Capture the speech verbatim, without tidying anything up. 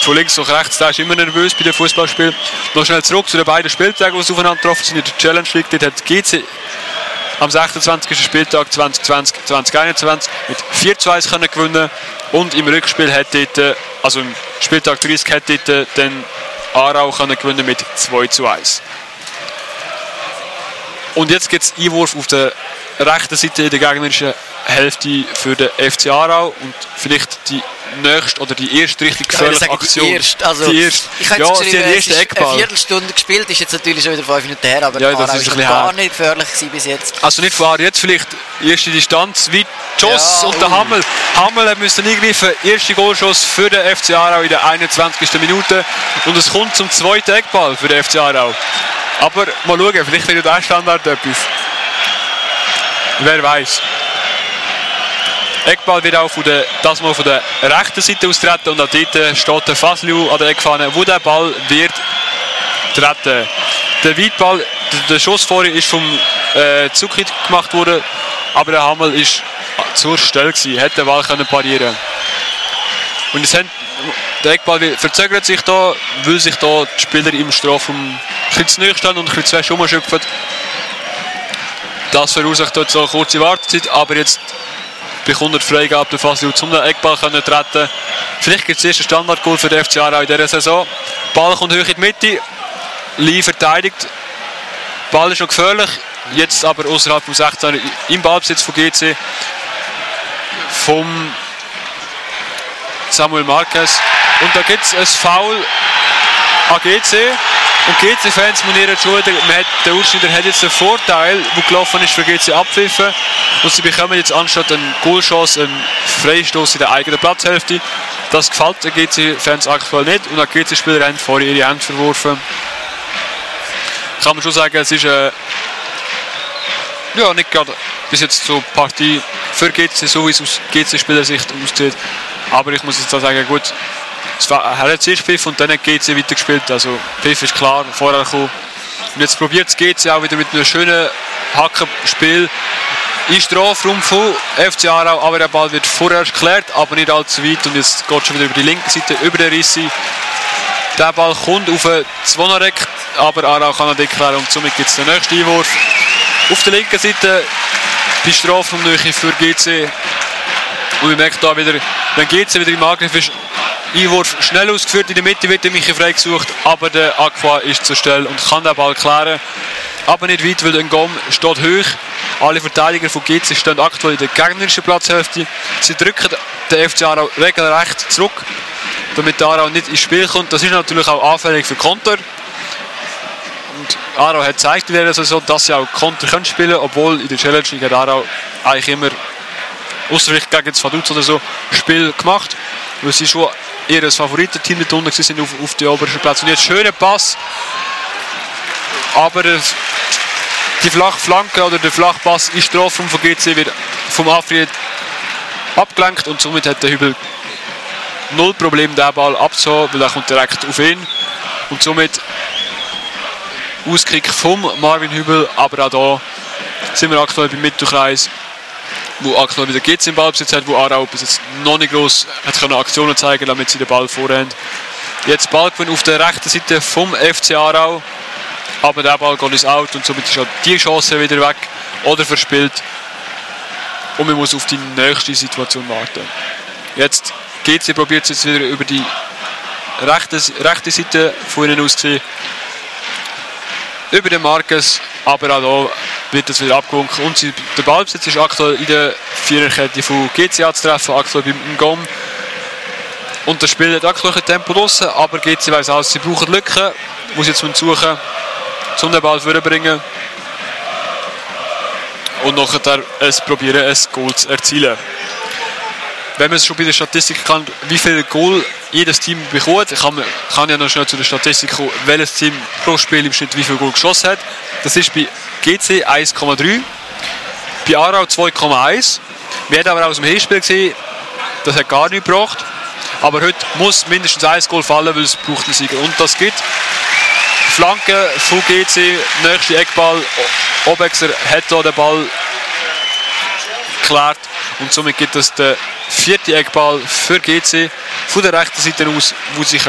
von links nach rechts, der ist immer nervös bei dem Fußballspiel. Noch schnell zurück zu den beiden Spieltagen, die aufeinander getroffen sind in der Challenge League. Dort hat G C am sechsundzwanzigsten Spieltag zwanzig zwanzig zwanzig einundzwanzig mit vier zu eins können gewinnen. Und im Rückspiel hat dort, also im Spieltag dreißig, hat dort dann Aarau können gewinnen mit zwei zu eins. Und jetzt gibt es Einwurf auf der rechten Seite in der gegnerischen Hälfte für den F C Aarau und vielleicht die nächste oder die erste richtig gefährliche Aktion. Die erste, also die erste. Ich hätte ja, geschrieben, die erste es ist Eckball. eine Viertelstunde gespielt, ist jetzt natürlich schon wieder fünf Minuten her, aber ja, Aarau das ist, ist ist gar her. nicht gefährlich gewesen bis jetzt. Also nicht vor jetzt vielleicht erste Distanz, weit Schuss Ja, und der uh. Hammel. Hammel müsste eingreifen, erster Goalschuss für den F C Aarau in der einundzwanzigsten Minute und es kommt zum zweiten Eckball für den F C Aarau. Aber mal schauen, vielleicht wird der Standard etwas. Wer weiß. Eckball wird auch von der, das mal von der rechten Seite austreten und auch dort steht der Fasliu an der Eckfahne, wo der Ball wird treten. Der Weitball, der Schuss vorher ist vom äh, Zuckit gemacht worden, aber der Hammel ist zur Stelle gewesen, hätte den Ball können parieren. Und jetzt haben, der Eckball verzögert sich da, weil sich da die Spieler im Strafraum ein bisschen zu nahe stehen und ein bisschen zu fest rumschöpfen. Das verursacht dort so eine kurze Wartezeit, aber jetzt bekommt er Freigabe, der Fasliu, um den Eckball zu treten. Vielleicht gibt es das erste Standardgoal für den F C Aarau in dieser Saison. Ball kommt hoch in die Mitte, Lee verteidigt. Ball ist noch gefährlich, jetzt aber außerhalb vom sechzehn im Ballbesitz von G C. Vom Samuel Marquez. Und da gibt es ein Foul an G C. Und G C-Fans muss ihre Schulter, der Urschneider hat jetzt einen Vorteil, der gelaufen ist für G C abpfiffen. Und sie bekommen jetzt anstatt einen Goalchance einen Freistoß in der eigenen Platzhälfte. Das gefällt den G C-Fans aktuell nicht. Und auch G C-Spieler haben vorher ihre Hände verworfen. Kann man schon sagen, es ist äh, ja, nicht gerade bis jetzt so Partie für G C, so wie es aus G C-Spielersicht aussieht. Aber ich muss jetzt auch sagen, gut, es war ein zuerst Pfiff und dann hat G C weitergespielt. Also Pfiff ist klar, vorher gekommen. Und jetzt probiert es G C auch wieder mit einem schönen Hackenspiel in Strafraum von F C Aarau. Aber der Ball wird vorher geklärt, aber nicht allzu weit. Und jetzt geht es schon wieder über die linke Seite, über den Rissi. Der Ball kommt auf einen Zwonerek, aber Aarau kann nicht klären und somit gibt es den nächsten Einwurf. Auf der linken Seite bei Strafraumnähe für G C. Und wir merken da wieder, wenn G C wieder im Angriff ist, Einwurf schnell ausgeführt, in der Mitte wird der Michi frei gesucht, aber der Aqua ist zur Stelle und kann den Ball klären. Aber nicht weit, weil der Ngom steht hoch. Alle Verteidiger von G C stehen aktuell in der gegnerischen Platzhälfte. Sie drücken den F C Aarau regelrecht zurück, damit der Aarau nicht ins Spiel kommt. Das ist natürlich auch anfällig für Konter. Und Aarau hat gezeigt in dieser Saison, dass sie auch Konter können spielen, obwohl in der Challenge League hat Aarau eigentlich immer, ausser vielleicht gegen das Vaduz oder so, Spiel gemacht, weil sie schon eher das Favoritenteam mit unten sind auf, auf die obersten Plätze. Und jetzt schöner Pass, aber die flache Flanke oder der Flachpass in Strafraum von G C wird vom Afri abgelenkt und somit hat der Hübel null Problem, den Ball abzuhauen, weil er kommt direkt auf ihn und somit Auskick vom Marvin Hübel, aber auch da sind wir aktuell beim Mittelkreis, wo aktuell wieder G C im Ballbesitz hat, wo Aarau bis jetzt noch nicht gross hat können Aktionen zeigen, damit sie den Ball vorhand. Jetzt Ballgewinn auf der rechten Seite vom F C Aarau, aber der Ball geht ins Out und somit ist auch die Chance wieder weg oder verspielt und man muss auf die nächste Situation warten. Jetzt G C probiert es jetzt wieder über die rechte, rechte Seite von ihnen ausgesehen, über den Marquez, aber auch da wird es wieder abgewunken. Und sie, der Ballbesitz ist aktuell in der Viererkette von G C anzutreffen, aktuell beim Ngom. Und das Spiel hat aktuell ein Tempo draussen, aber G C weiss auch, sie brauchen Lücken, die sie jetzt suchen müssen, um den Ball vorzubringen. Und nachher es probieren, ein Goal zu erzielen. Wenn man es schon bei der Statistik kann, wie viel Goal jedes Team bekommt, kann man kann ja noch schnell zu der Statistik kommen, welches Team pro Spiel im Schnitt wie viel Goal geschossen hat. Das ist bei G C eins Komma drei, bei Aarau zwei Komma eins. Wir haben aber auch aus dem Hinspiel gesehen, das hat gar nichts gebracht. Aber heute muss mindestens ein Goal fallen, weil es braucht einen Sieger. Und das gibt Flanke von G C, nächste Eckball. Obexer hat hier den Ball geklärt. Und somit gibt es den vierten Eckball für G C von der rechten Seite aus, wo sich